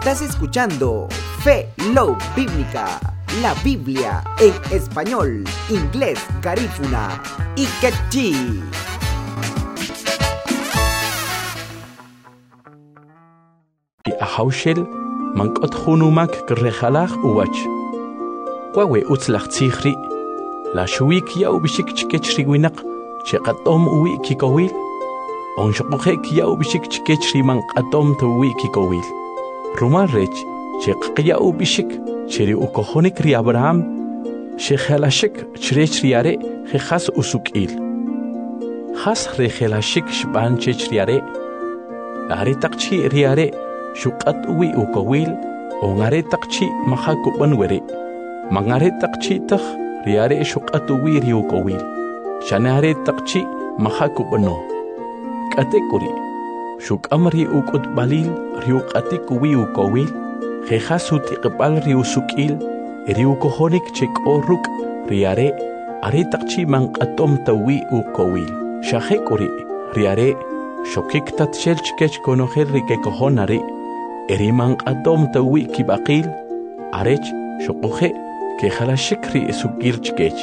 Estás escuchando Fe Love Bíblica, la Biblia en español, inglés, garífuna y quechí. Ahaushel mankot hunumak krehalach uwach. Wawe utzlach tsikhri la shuik ya ubishik chikechri winak chekatom uwi kikowil. Onshokhe ya ubishik chikechri mankatom to uwi kikowil. Rumal rech chekya ubishik cheri ukohonik ri Abraham shekhalashik chrechriare khas usukil. Khas rekhalashik shban chechriare. Ari takchi riare Shukat uwi ukawil, ongare takchi mahakupan were. Mangare takchi tak, riare shukat uwi ri ukawil. Shanare takchi mahakupano. Katekuri, shukamri ukut balil, riukatik uwi ukawil. Jehasuti kepal riusukil, riukohonik chek oruk, riare, are takchi mankatom tawi ukawil. Shahekuri, riare, shokik tatshel chkech konoher rikekohonare. Eriman atom tawi kibakil, arech, shokohe, que halashikri sukil chkech.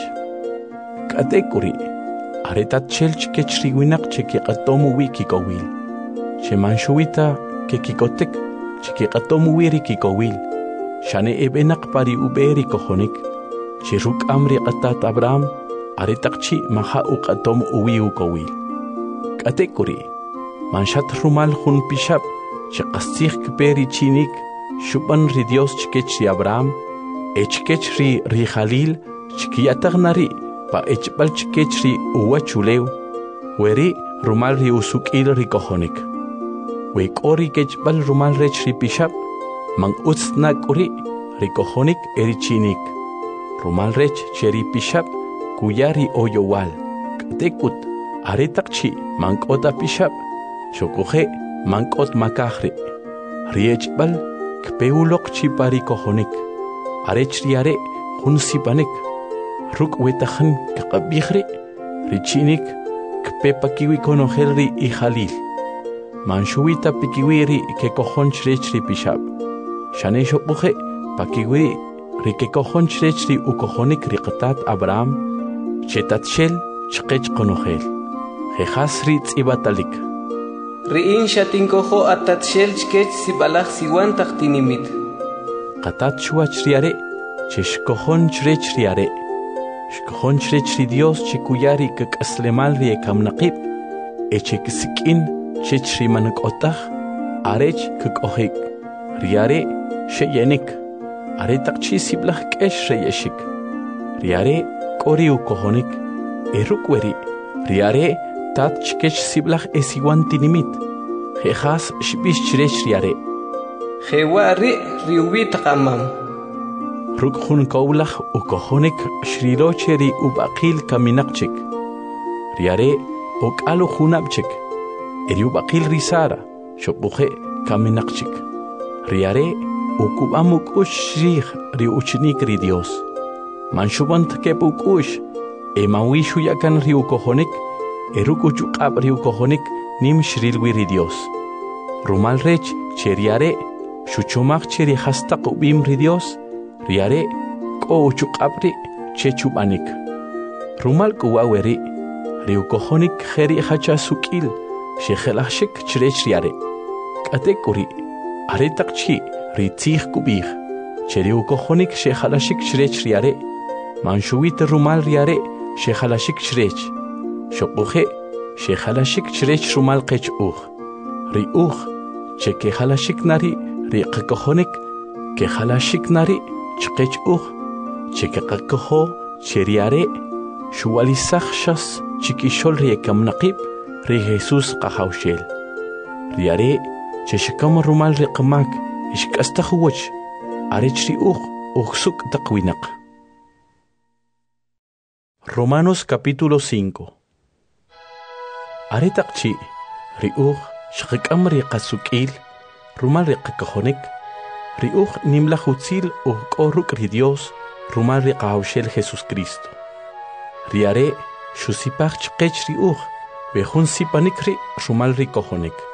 Katekuri, aretat chelchkech riwinak cheki atomu wiki kowil. Chemanshuita ke kikotek, cheki atomu wiri kikowil. Shane ebenak pari uberi kohonik. Chiruk amri atat Abraham, aretakchi maha ukatom uwi ukowil. Katekuri, manshat rumal hun pishap. Chaqastikh kperi chinik shuban ri Dios chkech ri Abraham echkech ri Jalil chkiyatagnari pa echbal chkech ri uwachulew weri rumal ri usukil ri kohonik we kori kechbal rumal rech ri pishap mang utsna kuri ri kohonik eri chinik rumal rech cheri pishap kuyari oyowal ktekut aretakchi mang kota pishap chokoje Mankot makahri, riechbal, kpeulok chipari kohonik, arechriare, hunsipanik, ruk wetahan kakabihri, richinik, kpepakiwi konoherri y Jalil. Manshuita pikiwiri ke kohonchrechrri pishab. Shanesho puje, pakiwiri, rike kohonchrechrri ukohonik riqatat Abraham, chetatshel, chkech konohel. Jehasri tsibatalik. Riin shatinkoho atatshel chkech sibalach siwan taktinimit. Qatat chuachriare, cheshkohon chrechriare. Shkohon chrechri Dios chikuyari kakaslemal riekam naqib. Echekisikin chechri manakotach. Arech kakohik. Riare sheyenik. Are takchi siblach kesh reyeshik. Riare koriu kohonik. Erukweri. Riare tat chkech siblach esiwan tinimit. Jehas shbish chrechriare. Jewari riubit kamam. Rukhun kaulach ukohonik shrirocheri ubakil kaminakchik. Riare okalu hunabchik. Eri ubakil risara shopuje kaminakchik. Riare ukubamuk ushrih riuchnik ri Dios. Manshubant kepuk ush. Emawishu yakan riukohonik. Erukuchuk abriu kohonik nim shrilwi ri Dios. Rumal rech cheriare, shuchomak cheri hastaq ubim ri Dios, riare ko uchuk abri chechubanik. Rumal kuwaweri, riu kohonik heri hachasukil, shechelashik chrech riare. Katekuri, aretakchi ritzich kubih, cheriu kohonik shechalashik chrech riare. Manshuit rumal riare, shechalashik chrech. Shopuje, shechalashik chrech rumal qech Riuch, cheke halashik nari, riqakohonik, ke halashik nari, chqech cheke qakoho, cheriare, shuwalisachshas, chikishol riekam naqib, ri Jesus qahawshel. Riare, cheshikam rumal riqamak, ishkastahuwach, arech riuch taqwinaq. Romanos capítulo 5. Aretakchi, riuch, shqikam riqasukil, rumal riqakohonik, riuch nimlahutzil koruk ri Dios, rumal riqahawshel Jesus Cristo. Riare, shusipach chqech riuch, behun sipanikri, rumal rikohonik.